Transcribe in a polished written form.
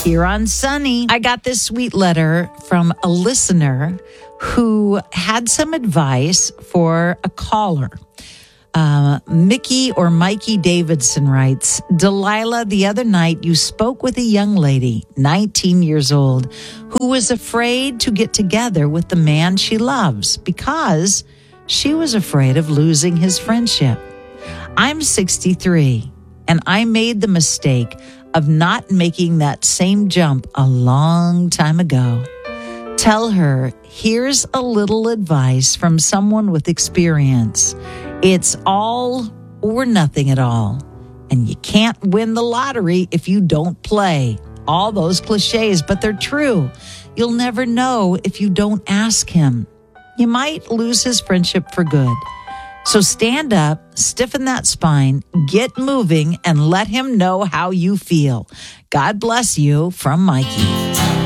here on Sunny. I got this sweet letter from a listener who had some advice for a caller. Mickey or Mikey Davidson writes, Delilah, the other night you spoke with a young lady, 19 years old, who was afraid to get together with the man she loves because she was afraid of losing his friendship. I'm 63, and I made the mistake of not making that same jump a long time ago. Tell her, here's a little advice from someone with experience. It's all or nothing at all. And you can't win the lottery if you don't play. All those cliches, but they're true. You'll never know if you don't ask him. You might lose his friendship for good. So stand up, stiffen that spine, get moving, and let him know how you feel. God bless you, from Mikey.